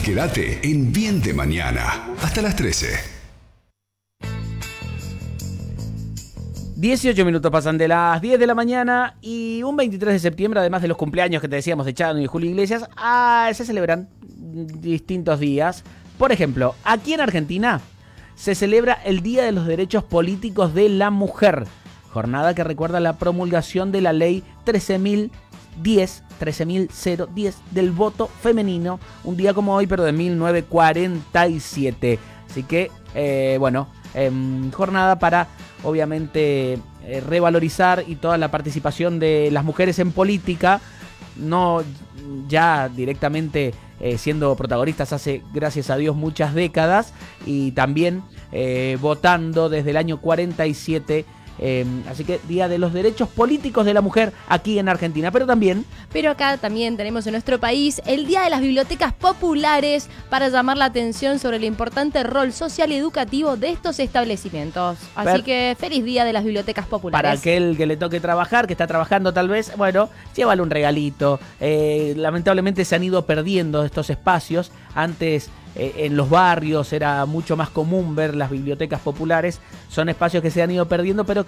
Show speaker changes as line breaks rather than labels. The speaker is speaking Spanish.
Quédate en Bien de Mañana. Hasta las 13.
18 minutos pasan de las 10 de la mañana y un 23 de septiembre, además de los cumpleaños que te decíamos de Chano y Julio Iglesias, se celebran distintos días. Por ejemplo, aquí en Argentina se celebra el Día de los Derechos Políticos de la Mujer, jornada que recuerda la promulgación de la ley 13.010 del voto femenino, un día como hoy, pero de 1947. Así que, jornada para, obviamente, revalorizar y toda la participación de las mujeres en política, no ya directamente siendo protagonistas hace, gracias a Dios, muchas décadas, y también votando desde el año 47. Así que Día de los Derechos Políticos de la Mujer aquí en Argentina, pero acá también tenemos en nuestro país el Día de las Bibliotecas Populares, para llamar la atención sobre el importante rol social y educativo de estos establecimientos. Así que feliz Día de las Bibliotecas Populares. Para aquel que le toque trabajar, que está trabajando tal vez, bueno, llévale un regalito. Lamentablemente se han ido perdiendo estos espacios. Antes en los barrios era mucho más común ver las bibliotecas populares. Son espacios que se han ido perdiendo, pero